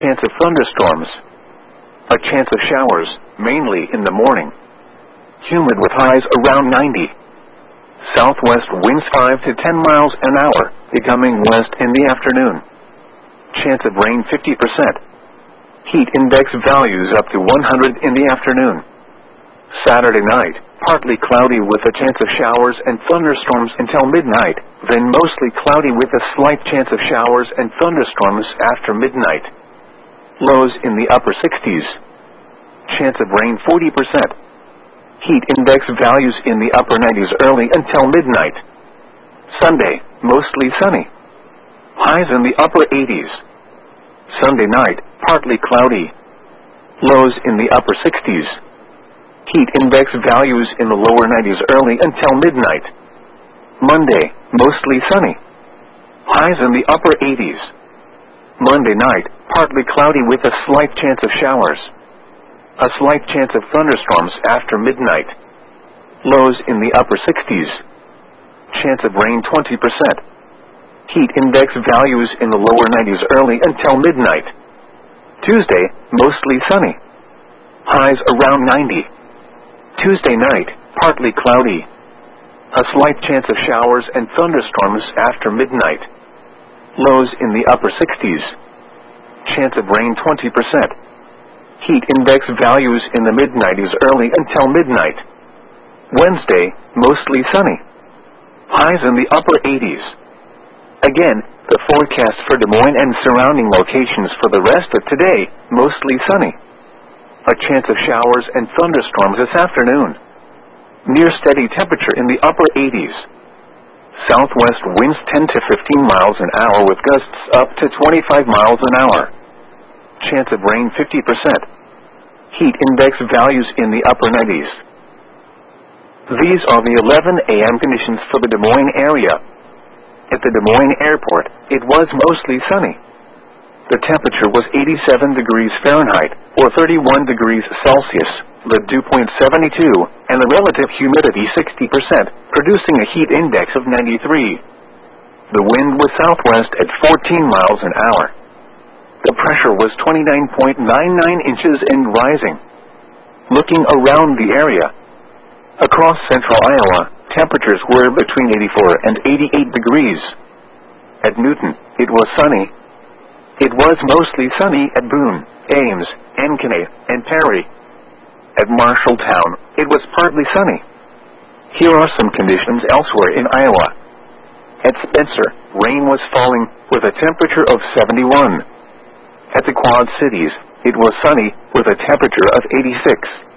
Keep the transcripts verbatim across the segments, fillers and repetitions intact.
Chance of thunderstorms. A chance of showers, mainly in the morning. Humid with highs around ninety. Southwest winds five to ten miles an hour, becoming west in the afternoon. Chance of rain fifty percent. Heat index values up to one hundred in the afternoon. Saturday night, partly cloudy with a chance of showers and thunderstorms until midnight, then mostly cloudy with a slight chance of showers and thunderstorms after midnight. Lows in the upper sixties. Chance of rain forty percent. Heat index values in the upper nineties early until midnight. Sunday, mostly sunny. Highs in the upper eighties. Sunday night, partly cloudy. Lows in the upper sixties. Heat index values in the lower nineties early until midnight. Monday, mostly sunny. Highs in the upper eighties. Monday night, partly cloudy with a slight chance of showers. A slight chance of thunderstorms after midnight. Lows in the upper sixties. Chance of rain twenty percent. Heat index values in the lower nineties early until midnight. Tuesday, mostly sunny. Highs around ninety. Tuesday night, partly cloudy. A slight chance of showers and thunderstorms after midnight. Lows in the upper sixties. Chance of rain twenty percent. Heat index values in the mid nineties early until midnight. Wednesday, mostly sunny. Highs in the upper eighties. Again, the forecast for Des Moines and surrounding locations for the rest of today, mostly sunny. A chance of showers and thunderstorms this afternoon. Near steady temperature in the upper eighties. Southwest winds ten to fifteen miles an hour with gusts up to twenty-five miles an hour. Chance of rain fifty percent. Heat index values in the upper nineties. These are the eleven A M conditions for the Des Moines area. At the Des Moines airport, it was mostly sunny. The temperature was eighty-seven degrees Fahrenheit, or thirty-one degrees Celsius, the dew point seventy-two, and the relative humidity sixty percent, producing a heat index of ninety-three. The wind was southwest at fourteen miles an hour. The pressure was twenty-nine point nine nine inches and rising. Looking around the area, across central Iowa, temperatures were between eighty-four and eighty-eight degrees. At Newton, it was sunny. It was mostly sunny at Boone, Ames, Ankeny, and Perry. At Marshalltown, it was partly sunny. Here are some conditions elsewhere in Iowa. At Spencer, rain was falling with a temperature of seventy-one. At the Quad Cities, it was sunny with a temperature of eighty-six.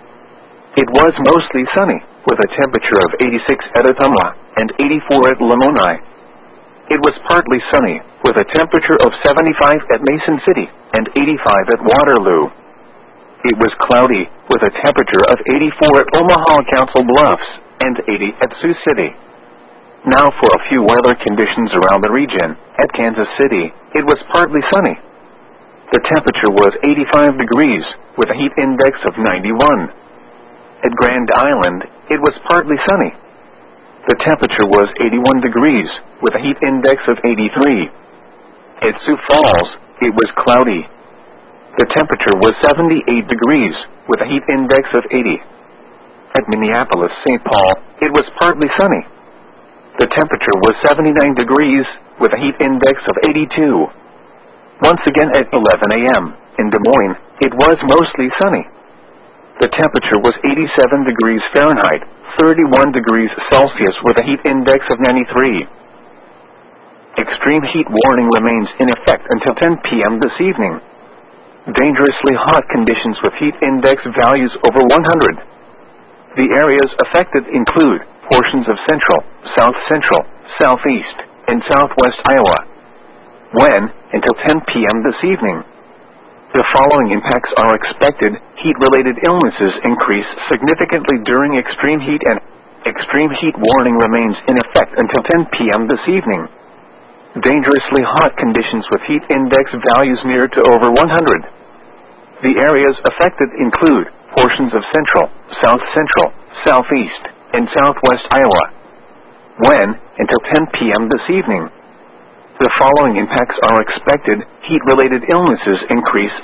It was mostly sunny with a temperature of eighty-six at Ottumwa and eighty-four at Lamoni. It was partly sunny with a temperature of seventy-five at Mason City and eighty-five at Waterloo. It was cloudy with a temperature of eighty-four at Omaha Council Bluffs and eighty at Sioux City. Now for a few weather conditions around the region. At Kansas City, it was partly sunny. The temperature was eighty-five degrees with a heat index of ninety-one. At Grand Island, it was partly sunny. The temperature was eighty-one degrees with a heat index of eighty-three. At Sioux Falls, it was cloudy. The temperature was seventy-eight degrees with a heat index of eighty. At Minneapolis, Saint Paul, it was partly sunny. The temperature was seventy-nine degrees with a heat index of eighty-two. Once again at eleven A M in Des Moines, it was mostly sunny. The temperature was eighty-seven degrees Fahrenheit, thirty-one degrees Celsius with a heat index of ninety-three. Extreme heat warning remains in effect until ten P M this evening. Dangerously hot conditions with heat index values over one hundred. The areas affected include portions of central, south central, southeast, and southwest Iowa. When? Until ten P M this evening. The following impacts are expected. Heat-related illnesses increase significantly during extreme heat, and extreme heat warning remains in effect until ten P M this evening. Dangerously hot conditions with heat index values near to over one hundred. The areas affected include portions of central, south central, southeast, and southwest Iowa. When? Until ten P M this evening. The following impacts are expected. Heat-related illnesses increase